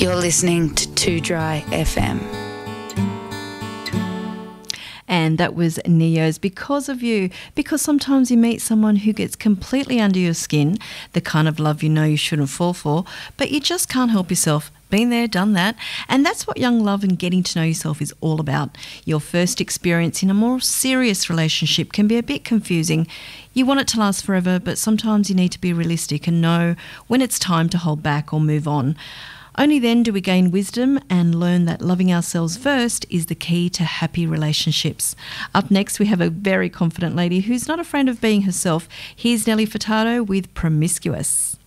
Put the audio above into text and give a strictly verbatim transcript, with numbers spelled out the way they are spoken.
You're listening to Too Dry F M. And that was Neo's Because of You. Because sometimes you meet someone who gets completely under your skin, the kind of love you know you shouldn't fall for, but you just can't help yourself. Been there, done that. And that's what young love and getting to know yourself is all about. Your first experience in a more serious relationship can be a bit confusing. You want it to last forever, but sometimes you need to be realistic and know when it's time to hold back or move on. Only then do we gain wisdom and learn that loving ourselves first is the key to happy relationships. Up next, we have a very confident lady who's not afraid of being herself. Here's Nelly Furtado with Promiscuous.